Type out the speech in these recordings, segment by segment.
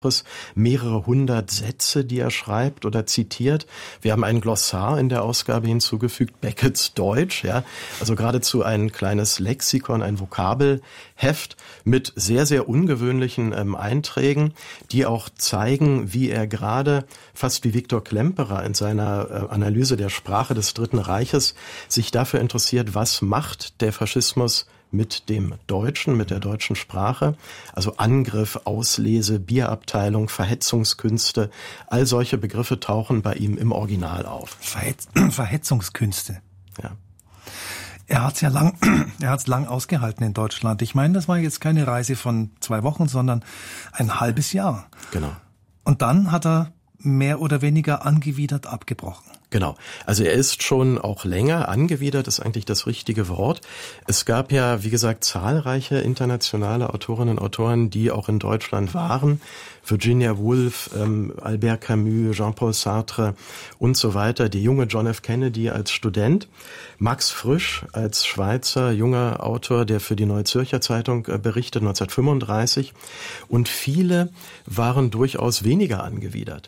mehrere hundert Sätze, die er schreibt oder zitiert. Wir haben ein Glossar in der Ausgabe hinzugefügt, Becketts Deutsch, ja, also geradezu ein kleines Lexikon, ein Vokabelheft mit sehr, sehr ungewöhnlichen Einträgen, die auch zeigen, wie er gerade, fast wie Viktor Klemperer in seiner Analyse der Sprache des Dritten Reiches, sich dafür interessiert, was macht der Faschismus mit dem Deutschen, mit der deutschen Sprache, also Angriff, Auslese, Bierabteilung, Verhetzungskünste, all solche Begriffe tauchen bei ihm im Original auf. Verhetzungskünste. Ja. Er hat's lang ausgehalten in Deutschland. Ich meine, das war jetzt keine Reise von 2 Wochen, sondern ein halbes Jahr. Genau. Und dann hat er mehr oder weniger angewidert abgebrochen. Genau. Also er ist schon auch länger angewidert, ist eigentlich das richtige Wort. Es gab ja, wie gesagt, zahlreiche internationale Autorinnen und Autoren, die auch in Deutschland waren. Virginia Woolf, Albert Camus, Jean-Paul Sartre und so weiter. Der junge John F. Kennedy als Student. Max Frisch als Schweizer junger Autor, der für die Neue Zürcher Zeitung berichtet, 1935. Und viele waren durchaus weniger angewidert.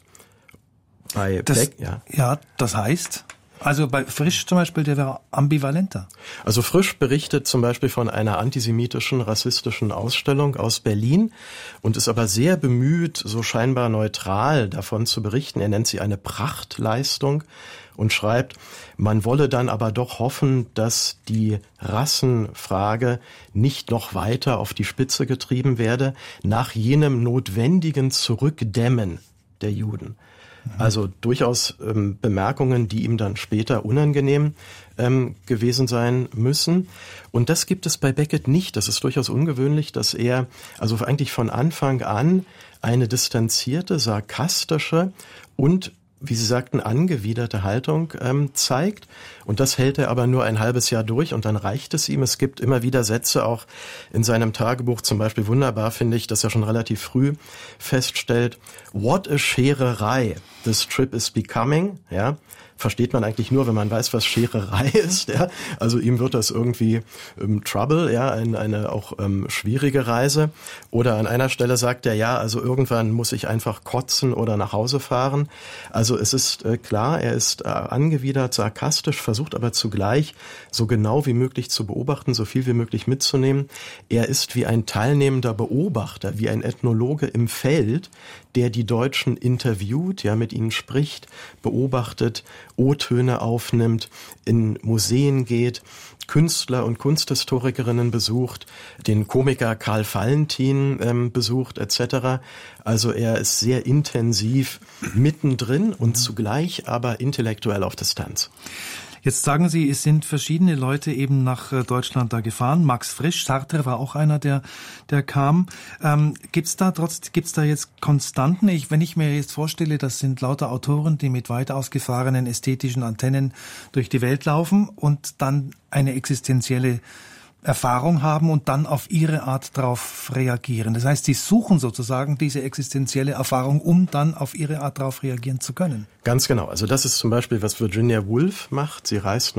Das heißt, also bei Frisch zum Beispiel, der wäre ambivalenter. Also Frisch berichtet zum Beispiel von einer antisemitischen, rassistischen Ausstellung aus Berlin und ist aber sehr bemüht, so scheinbar neutral davon zu berichten. Er nennt sie eine Prachtleistung und schreibt, man wolle dann aber doch hoffen, dass die Rassenfrage nicht noch weiter auf die Spitze getrieben werde, nach jenem notwendigen Zurückdämmen der Juden. Also durchaus Bemerkungen, die ihm dann später unangenehm gewesen sein müssen. Und das gibt es bei Beckett nicht. Das ist durchaus ungewöhnlich, dass er also eigentlich von Anfang an eine distanzierte, sarkastische und, wie Sie sagten, angewiderte Haltung zeigt. Und das hält er aber nur ein halbes Jahr durch und dann reicht es ihm. Es gibt immer wieder Sätze auch in seinem Tagebuch, zum Beispiel wunderbar finde ich, dass er schon relativ früh feststellt, what a Schererei this trip is becoming, ja. Versteht man eigentlich nur, wenn man weiß, was Schererei ist. Ja? Also ihm wird das irgendwie Trouble, ja, eine auch schwierige Reise. Oder an einer Stelle sagt er, ja, also irgendwann muss ich einfach kotzen oder nach Hause fahren. Also es ist klar, er ist angewidert, sarkastisch, versucht aber zugleich so genau wie möglich zu beobachten, so viel wie möglich mitzunehmen. Er ist wie ein teilnehmender Beobachter, wie ein Ethnologe im Feld, der die Deutschen interviewt, ja, mit ihnen spricht, beobachtet, O-Töne aufnimmt, in Museen geht, Künstler und Kunsthistorikerinnen besucht, den Komiker Karl Valentin besucht etc. Also er ist sehr intensiv mittendrin und zugleich aber intellektuell auf Distanz. Jetzt sagen Sie, es sind verschiedene Leute eben nach Deutschland da gefahren. Max Frisch, Sartre war auch einer, der kam. Gibt's da jetzt Konstanten? Wenn ich mir jetzt vorstelle, das sind lauter Autoren, die mit weit ausgefahrenen ästhetischen Antennen durch die Welt laufen und dann eine existenzielle Erfahrung haben und dann auf ihre Art darauf reagieren. Das heißt, sie suchen sozusagen diese existenzielle Erfahrung, um dann auf ihre Art darauf reagieren zu können. Ganz genau. Also das ist zum Beispiel, was Virginia Woolf macht. Sie reist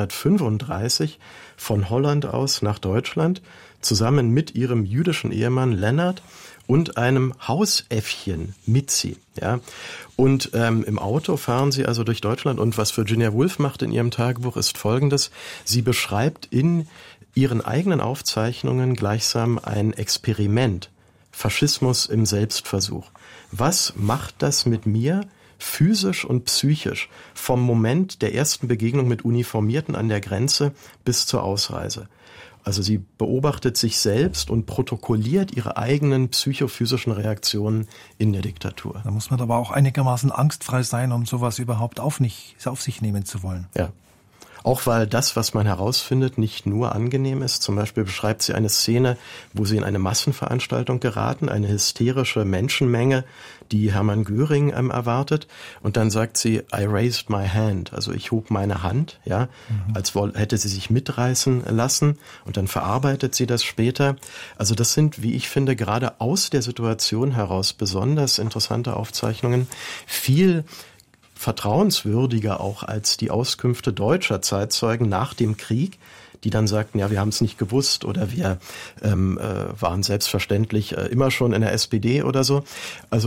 1935 von Holland aus nach Deutschland, zusammen mit ihrem jüdischen Ehemann Leonard und einem Hausäffchen Mitzi. Ja. Und im Auto fahren sie also durch Deutschland. Und was Virginia Woolf macht in ihrem Tagebuch ist Folgendes. Sie beschreibt in ihren eigenen Aufzeichnungen gleichsam ein Experiment. Faschismus im Selbstversuch. Was macht das mit mir physisch und psychisch vom Moment der ersten Begegnung mit Uniformierten an der Grenze bis zur Ausreise? Also sie beobachtet sich selbst und protokolliert ihre eigenen psychophysischen Reaktionen in der Diktatur. Da muss man aber auch einigermaßen angstfrei sein, um sowas überhaupt auf sich nehmen zu wollen. Ja. Auch weil das, was man herausfindet, nicht nur angenehm ist. Zum Beispiel beschreibt sie eine Szene, wo sie in eine Massenveranstaltung geraten, eine hysterische Menschenmenge, die Hermann Göring erwartet. Und dann sagt sie, I raised my hand. Also ich hob meine Hand, ja, als hätte sie sich mitreißen lassen. Und dann verarbeitet sie das später. Also das sind, wie ich finde, gerade aus der Situation heraus besonders interessante Aufzeichnungen. Viel vertrauenswürdiger auch als die Auskünfte deutscher Zeitzeugen nach dem Krieg, die dann sagten, ja, wir haben es nicht gewusst oder wir waren selbstverständlich immer schon in der SPD oder so. Also